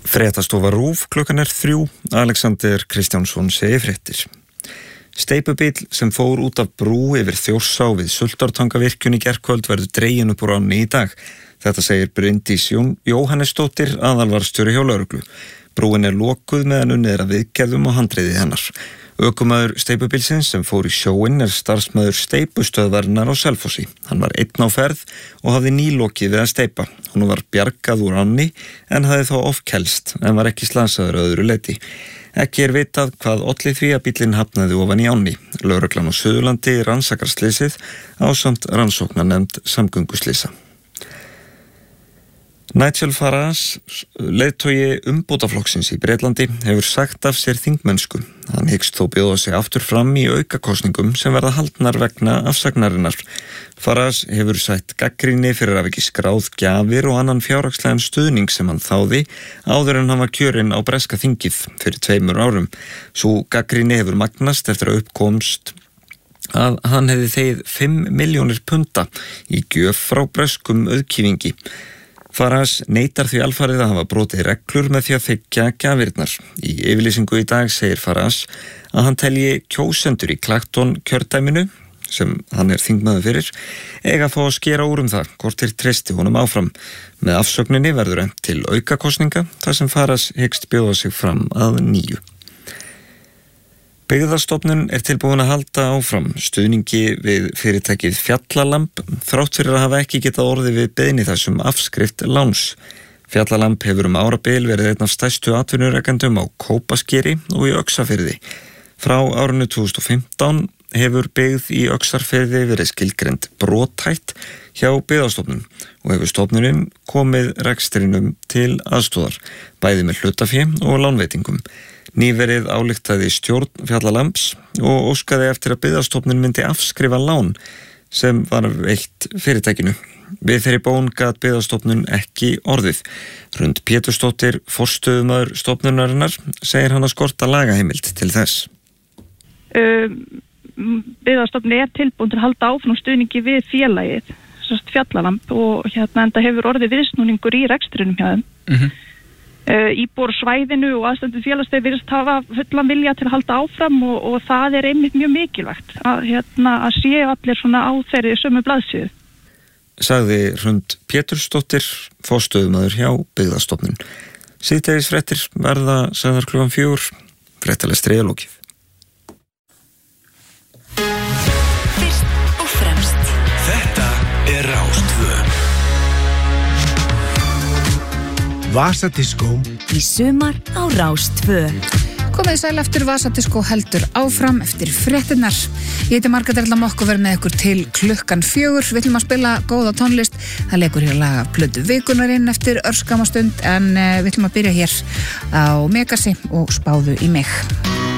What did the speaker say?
Fréttastofa RÚV, klukkan 3, Alexander Kristjánsson segir fréttir. Steypubíll sem fór út af brú yfir Þjórsá við Sultartangavirkjun í gærkvöld verður dreginn upp úr ánni í dag. Þetta segir Bryndís Jóhannesdóttir, aðalvarðstjóri hjá lögreglu. Brúin lokuð meðan unnið að viðgerðum og handriði hennar. Ökumaður steypubílsins sem fór í sjóinn starfsmaður steypustöðvarinnar á Selfossi. Hann var einn á ferð og hafði nýlokið við að steypa. Hún var bjargað úr ánni en hafði þá ofkelst en var ekki slasaður öðru leyti. Ekki vitað hvað olli því að bíllinn hafnaði ofan í ánni. Lögreglan á Suðurlandi rannsakar slysið ásamt rannsóknarnefnd samgönguslysa. Nigel Farage, leiðtogi umbótaflokksins í Bretlandi, hefur sagt af sér þingmennsku. Hann hyggst þó bjóða sig aftur fram í aukakosningum sem verða haldnar vegna afsagnarinnar. Farage hefur sætt gagnrýni fyrir að hafa ekki skráð gjafir og annan fjárhagslegan stuðning sem hann þáði áður en hann var kjörinn á breska þingið fyrir 2 árum. Sú gagnrýni hefur magnast eftir að uppkomst að hann hefði þegið 5 milljónir punda í gjöf frá breskum auðkýfingi. Farage neitar því alfarið að hafa brotið reglur með því að þiggja gjafirnar. Í yfirlýsingu í dag segir Farage að hann telji kjósendur í Clacton kjördæminu, sem hann þingmaður fyrir, eiga að fá að skera úr það hvort þeir treysti honum áfram. Með afsögninni verður efnt til aukakosninga þar sem Farage hyggst bjóða sig fram að nýju. Byggðastofnun tilbúin að halda áfram stuðningi við fyrirtækið Fjallalamb þrátt fyrir að hafa ekki getað orðið við beiðni þessum afskrift láns. Fjallalamb hefur árabil verið einn af stærstu atvinnurekendum á Kópaskeri og í Öxarfirði. Frá árinu 2015 hefur byggð í Öxarfirði verið skilgreind brothætt hjá Byggðastofnun og hefur stofnunin komið rekstrinum til aðstoðar, bæði með hlutafé og lánveitingum. Nýverið ályktaði stjórn Fjallalambs og óskaði eftir að Byggðastofnun myndi afskrifa lán sem var veitt fyrirtækinu. Við þeirri bón gat Byggðastofnun ekki orðið. Hrund Pétursdóttir, forstöðumaður stofnunarinnar, segir hann að skorta lagaheimild til þess. Byggðastofnun tilbúin til að halda áfram stuðningi við félagið, Fjallalamb, og enda hefur orðið viðsnúningur í rekstrinum hjá þeim. Íbúar svæðinu og aðstandendur félagsins virðast hafa fullan vilja til að halda áfram og það einmitt mjög mikilvægt að séu allir svona á þeirri sömu blaðsíðu. Sagði Hrund Pétursdóttir, forstöðumaður hjá Byggðastofnun. Síðdegisfréttir verða sagðar klukkan 4, fréttalestri lokið. Fyrst og fremst. Þetta Rás 2. Vasadiskó Í sumar á Rás 2. Komið sæl eftir Vasadiskó heldur áfram eftir fréttinnar. Ég heiti Margrét Erla Mokk og verð með ykkur til klukkan 4. Við ætlum að spila góða tónlist. Það leikur hér laga plötu vikunarinn eftir örskamastund en við ætlum að byrja hér á Megasi og Spáðu í mig.